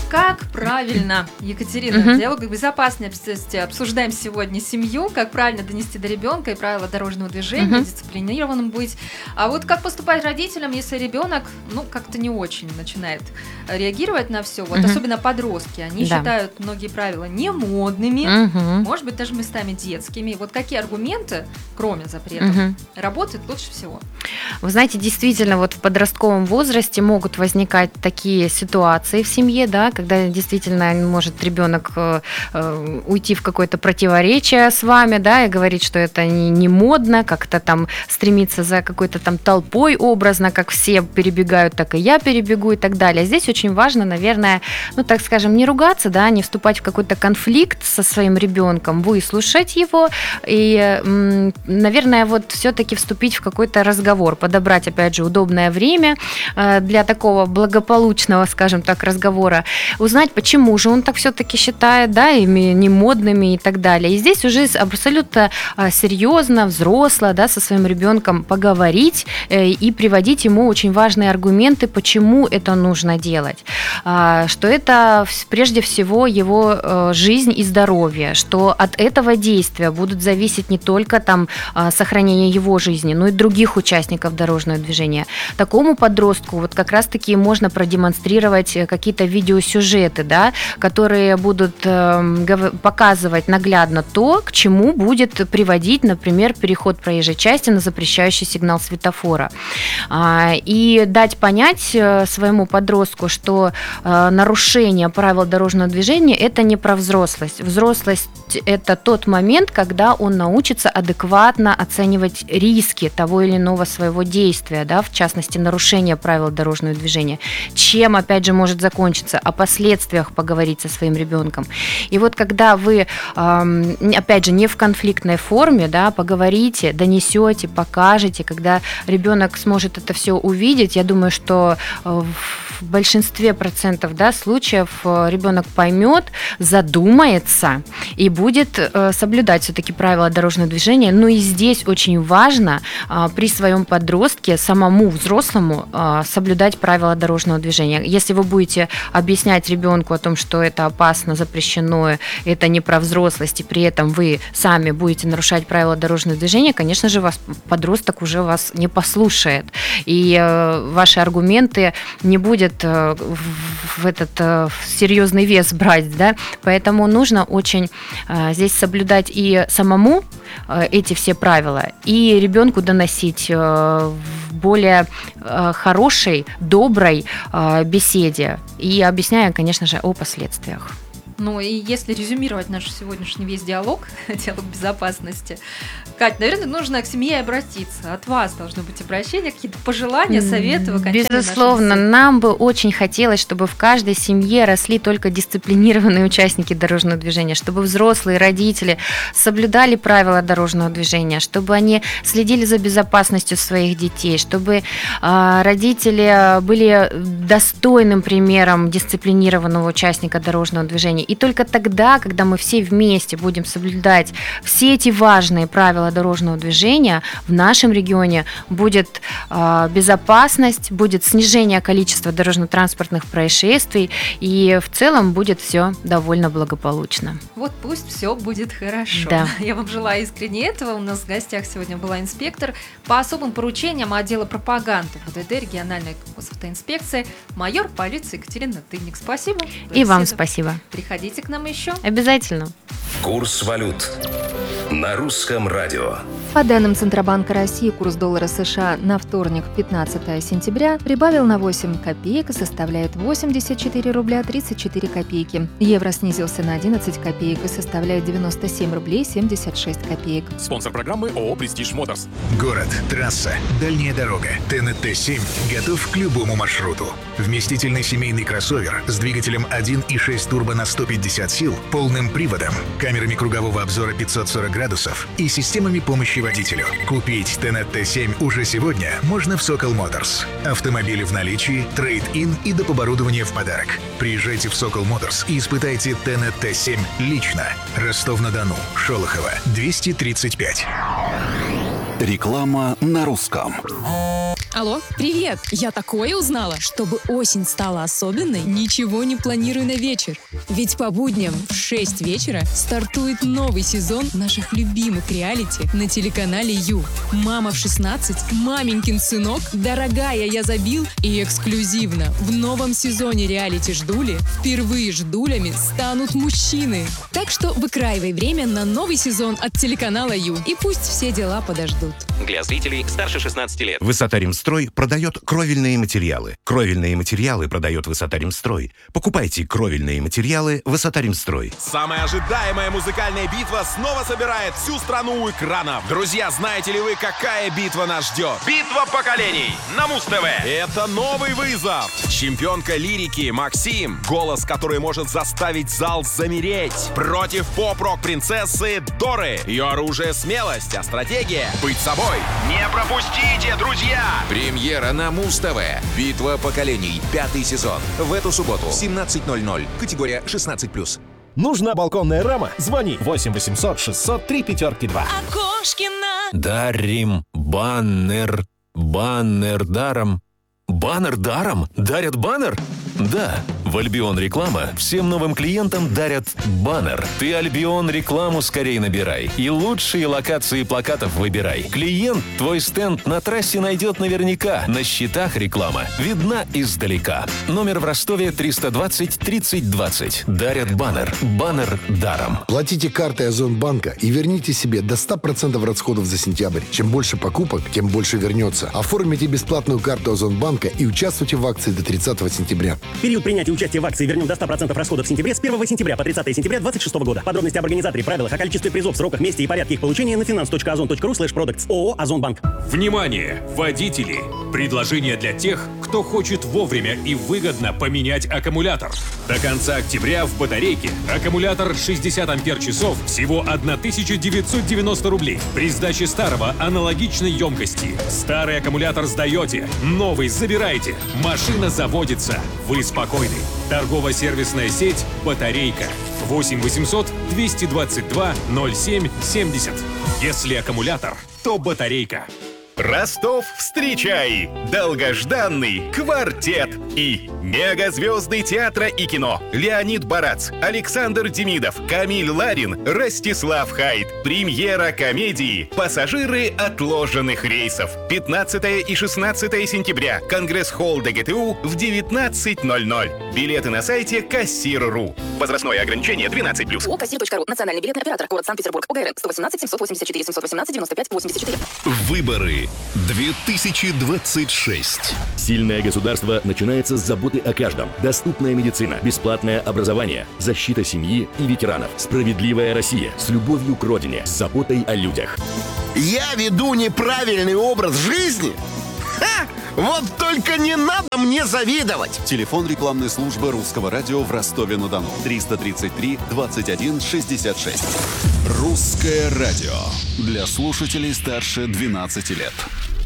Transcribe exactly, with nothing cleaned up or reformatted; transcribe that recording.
Как правильно, Екатерина, Мгм. в диалогах безопасности обсуждаем сегодня семью, как правильно донести до ребенка и правила дорожного движения, Мгм. дисциплинированным быть. А вот как поступать родителям, если ребенок, ну, как-то не очень начинает реагировать на все, вот Мгм. особенно подростки, они Да. считают многие правила не модными, Мгм. может быть, даже местами детскими. Вот какие аргументы, кроме запретов, Мгм. работают лучше всего? Вы знаете, действительно, вот в подростковом возрасте могут возникать такие ситуации в семье, да, когда действительно может ребенок э, э, уйти в какое-то противоречие с вами, да, и говорить, что это не, не модно, как-то там стремиться за какой-то там толпой образно, как все перебегают, так и я перебегу и так далее. Здесь очень важно, наверное, ну, так скажем, не ругаться, да, не вступать в какой-то конфликт со своим ребенком, выслушать его и, м, наверное, вот все-таки вступить в какой-то разговор, подобрать, опять же, удобное время э, для такого благополучного, скажем так, разговора, узнать, почему же он так все-таки считает, да, ими не модными и так далее. И здесь уже абсолютно э, серьезно, взросло, да, со своим ребенком поговорить э, и приводить ему очень важные аргументы, почему это нужно делать. А, что это вс- прежде всего его э, жизнь и здоровье, что от этого действия будут зависеть не только там а, сохранение его жизни, но и других участников дорожного движения. Такому подростку вот как раз-таки можно продемонстрировать э, какие-то видеосюжеты, да, которые будут эм, гов- показывать наглядно то, к чему будет приводить, например, переход проезжей части на запрещающий сигнал светофора. А, И дать понять э, своему подростку, что э, нарушение правил дорожного движения – это не про взрослость. Взрослость – это тот момент, когда он научится адекватно оценивать риски того или иного своего действия, да, в частности, нарушение правил дорожного движения. Чем, опять же, может закончиться, о последствиях поговорить со своим ребенком. И вот когда вы, эм, опять же, не в конфликтной форме, да, поговорите, донесете, покажете, когда ребенок сможет это все увидеть, я думаю, что э, в большинстве процентов, да, случаев э, ребенок поймет, задумается и будет э, соблюдать все-таки правила дорожного движения. Но и здесь очень важно э, при своем подростке самому взрослому э, соблюдать правила дорожного движения. Если вы будете объяснять ребенку о том, что это опасно, запрещено, это не про взрослость, и при этом вы сами будете нарушать правила дорожного движения, конечно же, вас подросток уже вас не послушает. И э, ваши аргументы не будет э, в, в этот э, серьезный вес брать, да? Поэтому нужно очень э, здесь соблюдать и самому э, эти все правила, и ребенку доносить э, в более э, хорошей, доброй э, беседе и объясняя, конечно же, о последствиях. Ну и если резюмировать наш сегодняшний весь диалог, диалог безопасности, Кать, наверное, нужно к семье обратиться. От вас должно быть обращение, какие-то пожелания, советы в окончании Безусловно, нашей беседы. нам бы очень хотелось, чтобы в каждой семье росли только дисциплинированные участники дорожного движения, чтобы взрослые, родители соблюдали правила дорожного движения, чтобы они следили за безопасностью своих детей, чтобы э, родители были достойным примером дисциплинированного участника дорожного движения. И только тогда, когда мы все вместе будем соблюдать все эти важные правила дорожного движения, в нашем регионе будет э, безопасность, будет снижение количества дорожно-транспортных происшествий, и в целом будет все довольно благополучно. Вот пусть все будет хорошо. Да. Я вам желаю искренне этого. У нас в гостях сегодня была инспектор по особым поручениям отдела пропаганды ПДД региональной госавтоинспекции, майор полиции Екатерина Тынник. Спасибо. И вам спасибо. Приходите к нам еще. Обязательно. Курс валют на русском радио. По данным Центробанка России, курс доллара США на вторник, пятнадцатое сентября, прибавил на восемь копеек и составляет восемьдесят четыре рубля тридцать четыре копейки. Евро снизился на одиннадцать копеек и составляет девяносто семь рублей семьдесят шесть копеек. Спонсор программы ООО «Престиж Моторс». Город, трасса, дальняя дорога. ТНТ семь готов к любому маршруту. Вместительный семейный кроссовер с двигателем один и шесть турбо на сто пятьдесят сил, полным приводом, камерами кругового обзора пятьсот сорок градусов и системами помощи водителю. Купить ТНТ семь уже сегодня можно в Сокол Моторс. Автомобили в наличии, трейд-ин и доп. Оборудование в подарок. Приезжайте в Сокол Моторс и испытайте ТНТ семь лично. Ростов-на-Дону, Шолохова, двести тридцать пять. Реклама на русском. Алло, привет! Я такое узнала. Чтобы осень стала особенной, ничего не планирую на вечер. Ведь по будням в шесть вечера стартует новый сезон наших любимых реалити на телеканале Ю. «Мама в шестнадцать», «Маменькин сынок», «Дорогая, я забил» и эксклюзивно в новом сезоне реалити «Ждули» впервые ждулями станут мужчины. Так что выкраивай время на новый сезон от телеканала Ю. И пусть все дела подождут. Для зрителей старше шестнадцати лет. Высота-Ремстрой продает кровельные материалы. Кровельные материалы продает Высота-Ремстрой. Покупайте кровельные материалы Высота-Ремстрой. Самая ожидаемая музыкальная битва снова собирает всю страну у экранов. Друзья, знаете ли вы, какая битва нас ждет? Битва поколений на Муз-ТВ. Это новый вызов. Чемпионка лирики Максим, голос, который может заставить зал замереть, против поп-рок принцессы Доры. Ее оружие — смелость, а стратегия — быть собой. Не пропустите, друзья! Премьера на Муз-ТВ. Битва поколений. Пятый сезон. В эту субботу в семнадцать ноль ноль. Категория шестнадцать плюс. Нужна балконная рама? Звони восемь восемьсот шестьсот три пятерки два. Окошкина. Дарим баннер. Баннер даром. Баннер даром? Дарят баннер? Да, в Альбион Реклама всем новым клиентам дарят баннер. Ты Альбион Рекламу скорее набирай и лучшие локации плакатов выбирай. Клиент твой стенд на трассе найдет наверняка. На счетах реклама видна издалека. Номер в Ростове триста двадцать тридцать двадцать. Дарят баннер. Баннер даром. Платите картой Озонбанка и верните себе до ста процентов расходов за сентябрь. Чем больше покупок, тем больше вернется. Оформите бесплатную карту Озонбанка и участвуйте в акции до тридцатого сентября. Период принятия участия в акции «Вернем до ста процентов расходов в сентябре» с первого сентября по тридцатое сентября двадцать шестого года. Подробности об организаторе, правилах, о количестве призов, сроках, месте и порядке их получения на finance точка озон точка ру слэш продактс. ООО «Озонбанк». Внимание, водители! Предложение для тех, кто хочет вовремя и выгодно поменять аккумулятор. До конца октября в батарейке аккумулятор шестьдесят ампер-часов всего тысяча девятьсот девяносто рублей. При сдаче старого аналогичной емкости. Старый аккумулятор сдаете, новый забираете. Машина заводится. Вы спокойны. Торгово-сервисная сеть «Батарейка». восемь восемьсот двести двадцать два ноль семь семьдесят. Если аккумулятор, то батарейка. Ростов, встречай! Долгожданный квартет и мегазвезды театра и кино. Леонид Барац, Александр Демидов, Камиль Ларин, Ростислав Хайд. Премьера комедии «Пассажиры отложенных рейсов». пятнадцатое и шестнадцатое сентября. Конгресс-холл ДГТУ в девятнадцать ноль ноль. Билеты на сайте кассир точка ру. Возрастное ограничение двенадцать плюс. ООО «Кассир точка ру». Национальный билетный оператор. Город Санкт-Петербург. ОГРН сто восемнадцать семьсот восемьдесят четыре семьсот восемнадцать девяносто пять восемьдесят четыре. Выборы две тысячи двадцать шесть. Сильное государство начинается с заботы о каждом. Доступная медицина, бесплатное образование, защита семьи и ветеранов. Справедливая Россия с любовью к родине, с заботой о людях. Я веду неправильный образ жизни? Ха! Вот только не надо мне завидовать! Телефон рекламной службы Русского радио в Ростове-на-Дону. триста тридцать три двадцать один шестьдесят шесть. Русское радио. Для слушателей старше двенадцати лет.